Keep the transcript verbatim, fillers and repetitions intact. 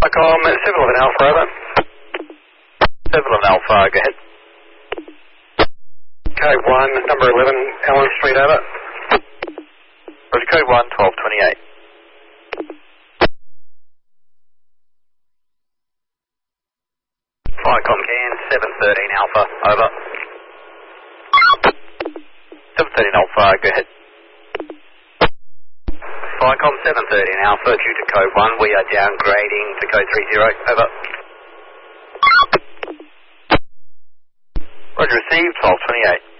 Icom seven eleven Alpha, over. seven eleven Alpha, go ahead. Code one, number eleven, Allen Street, over. Roger, code one, twelve twenty-eight. Viacom Can, seven thirteen Alpha, over. seven thirteen Alpha, go ahead. Viacom seven thirteen Alpha, due to code one, we are downgrading to code three zero, over. Roger, received, twelve twenty-eight.